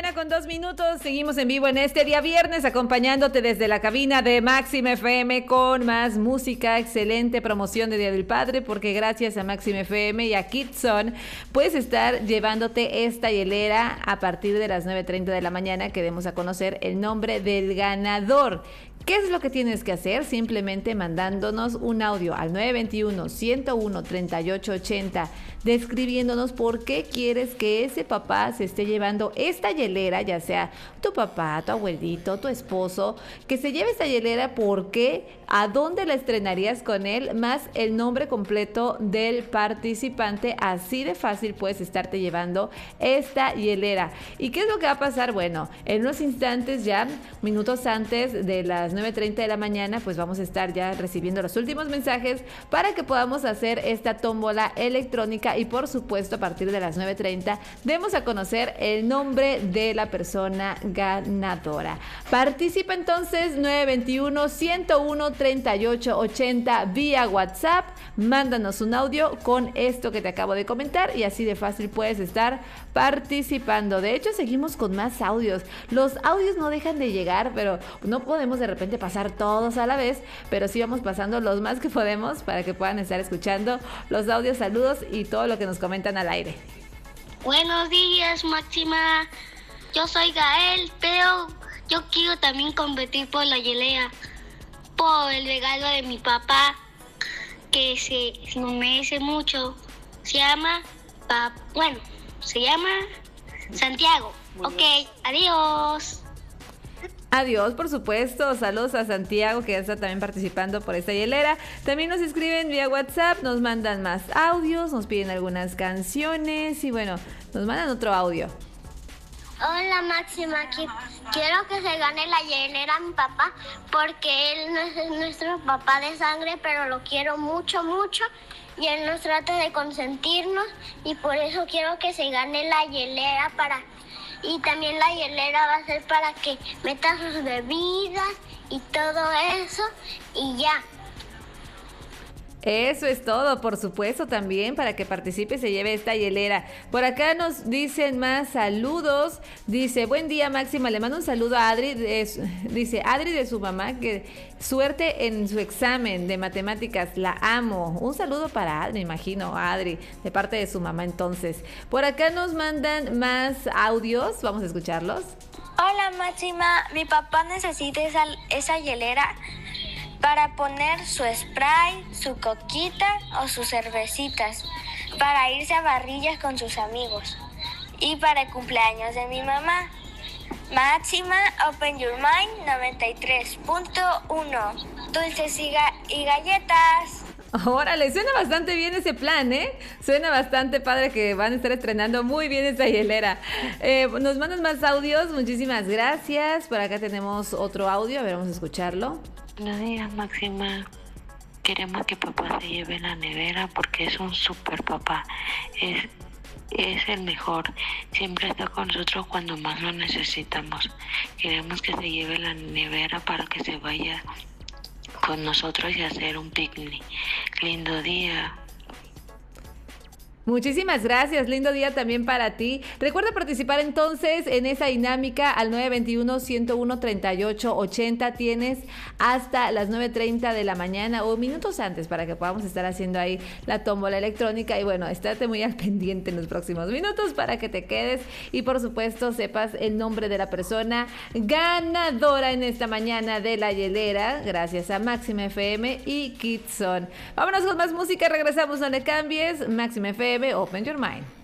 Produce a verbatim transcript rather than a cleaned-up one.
mañana con dos minutos. Seguimos en vivo en este día viernes, acompañándote desde la cabina de Máxima F M con más música. Excelente promoción de Día del Padre, porque gracias a Máxima F M y a Kitson puedes estar llevándote esta hielera a partir de las nueve treinta de la mañana, que demos a conocer el nombre del ganador. ¿Qué es lo que tienes que hacer? Simplemente mandándonos un audio al nueve dos uno, uno uno, tres ocho ocho cero, describiéndonos por qué quieres que ese papá se esté llevando esta hielera, ya sea tu papá, tu abuelito, tu esposo, que se lleve esta hielera, por qué, a dónde la estrenarías con él, más el nombre completo del participante. Así de fácil puedes estarte llevando esta hielera. ¿Y qué es lo que va a pasar? Bueno, en unos instantes ya, minutos antes de las nueve treinta de la mañana, pues vamos a estar ya recibiendo los últimos mensajes para que podamos hacer esta tómbola electrónica y, por supuesto, a partir de las nueve treinta demos a conocer el nombre de la persona ganadora. Participa entonces nueve dos uno, uno uno, tres ocho ocho cero vía WhatsApp, mándanos un audio con esto que te acabo de comentar y así de fácil puedes estar participando. De hecho, seguimos con más audios. Los audios no dejan de llegar, pero no podemos de repente pasar todos a la vez, pero sí vamos pasando los más que podemos para que puedan estar escuchando los audios, saludos y todo lo que nos comentan al aire. Buenos días, Máxima. Yo soy Gael, pero yo quiero también competir por la hielera, por el regalo de mi papá, que se lo merece mucho. Se llama, pa, bueno, se llama Santiago. Muy ok, bien. Adiós. Adiós, por supuesto. Saludos a Santiago, que ya está también participando por esta hielera. También nos escriben vía WhatsApp, nos mandan más audios, nos piden algunas canciones y bueno, nos mandan otro audio. Hola, Máxima, aquí quiero que se gane la hielera a mi papá, porque él no es nuestro papá de sangre, pero lo quiero mucho, mucho, y él nos trata de consentirnos, y por eso quiero que se gane la hielera para... Y también la hielera va a ser para que meta sus bebidas y todo eso, y ya. Eso es todo, por supuesto, también para que participe y se lleve esta hielera. Por acá nos dicen más saludos. Dice, buen día, Máxima, le mando un saludo a Adri. De, dice, Adri de su mamá, que suerte en su examen de matemáticas, la amo. Un saludo para Adri, imagino, Adri, de parte de su mamá entonces. Por acá nos mandan más audios, vamos a escucharlos. Hola, Máxima, mi papá necesita esa, esa hielera para poner su spray, su coquita o sus cervecitas, para irse a barrillas con sus amigos y para el cumpleaños de mi mamá. Máxima, Open Your Mind noventa y tres punto uno, dulces y, ga- y galletas. Órale, suena bastante bien ese plan, ¿eh? Suena bastante padre que van a estar estrenando muy bien esta hielera. Eh, nos mandan más audios, muchísimas gracias. Por acá tenemos otro audio, a ver, vamos a escucharlo. Buenos días, Máxima. Queremos que papá se lleve la nevera porque es un super papá. Es, es el mejor. Siempre está con nosotros cuando más lo necesitamos. Queremos que se lleve la nevera para que se vaya con nosotros y hacer un picnic. Lindo día. Muchísimas gracias, lindo día también para ti. Recuerda participar entonces en esa dinámica al nueve dos uno, uno uno, tres ocho ocho cero. Tienes hasta las nueve treinta de la mañana o minutos antes para que podamos estar haciendo ahí la tómbola electrónica. Y bueno, estate muy al pendiente en los próximos minutos para que te quedes y por supuesto sepas el nombre de la persona ganadora en esta mañana de la hielera, gracias a Máxima F M y Kitson. Vámonos con más música, regresamos, no le cambies. Máxima F M, Open Your Mind.